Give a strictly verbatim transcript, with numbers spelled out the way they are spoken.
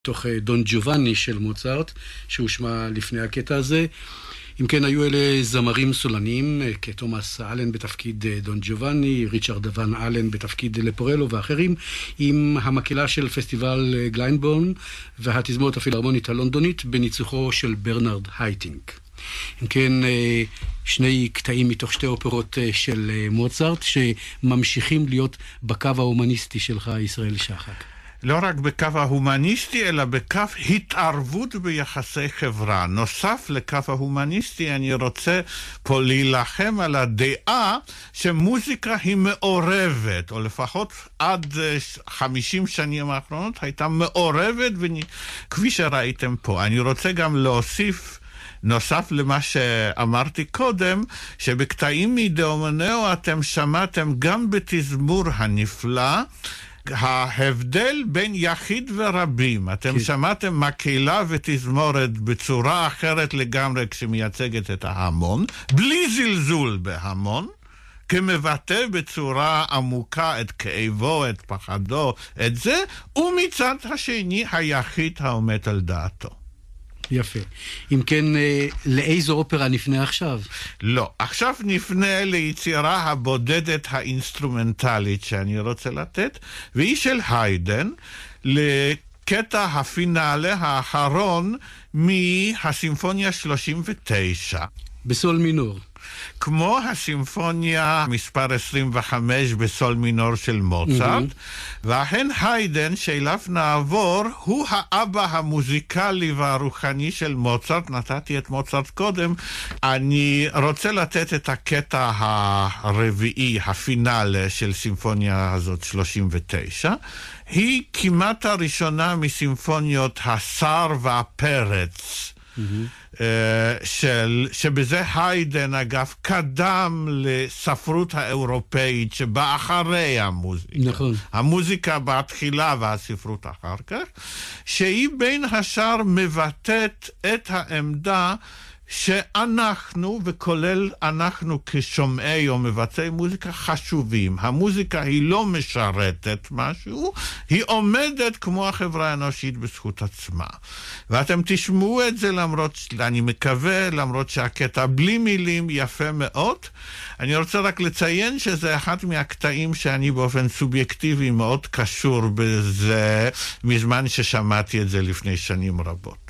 תוך דון ג'ובאני של מוצרט, שהושמע לפני הקטע הזה. אם כן, היו אלה זמרים סולניים, כתומאס אלן בתפקיד דון ג'ובאני, ריצ'רד ון אלן בתפקיד לפורלו ואחרים, עם המקהלה של פסטיבל גליינבורן והתזמורת הפילהרמונית הלונדונית בניצוחו של ברנרד הייטינק. אם כן, שני קטעים מתוך שתי אופרות של מוצרט שממשיכים להיות בקו ההומניסטי שלך, ישראל שחק. לא רק בקו ההומניסטי, אלא בקו התערבות ביחסי חברה. נוסף לקו ההומניסטי, אני רוצה פה להילחם על הדעה שמוזיקה היא מעורבת, או לפחות עד חמישים שנים האחרונות הייתה מעורבת, וכפי שראיתם פה. אני רוצה גם להוסיף, נוסף למה שאמרתי קודם, שבקטעים מדאומונאו אתם שמעתם גם בתזמור הנפלא, ההבדל בין יחיד ורבים. אתם כן. שמעתם מקהלה ותזמורת בצורה אחרת לגמרי כשמייצגת את ההמון, בלי זלזול בהמון, כמבטא בצורה עמוקה את כאבו, את פחדו, את זה, ומצד השני היחיד העומד על דעתו. יפה. אם כן, לאיזו אופרה נפנה עכשיו? לא, עכשיו נפנה ליצירה הבודדת האינסטרומנטלית שאני רוצה לתת, והיא של היידן, לקטע הפינאלה האחרון מהסימפוניה שלושים ותשע. בסול מינור. כמו הסימפוניה מספר עשרים וחמש בסול מינור של מוצרט, mm-hmm. והן היידן שאליו נעבור הוא האבא המוזיקלי והרוחני של מוצרט. נתתי את מוצרט קודם, אני רוצה לתת את הקטע הרביעי, הפינאלה של סימפוניה הזאת שלושים ותשע. היא כמעט הראשונה מסימפוניות השר והפרץ, mm-hmm. של, שבזה היידן אגב קדם לספרות האירופאית שבאה אחרי המוזיקה. נכון. המוזיקה בתחילה והספרות אחר כך, שהיא בין השאר מבטאת את העמדה שאנחנו, וכולל אנחנו כשומעי או מבצעי מוזיקה, חשובים. המוזיקה היא לא משרתת משהו, היא עומדת כמו החברה האנושית בזכות עצמה. ואתם תשמעו את זה למרות, אני מקווה, למרות שהקטע בלי מילים יפה מאוד. אני רוצה רק לציין שזה אחד מהקטעים שאני באופן סובייקטיבי מאוד קשור בזה, מזמן ששמעתי את זה לפני שנים רבות.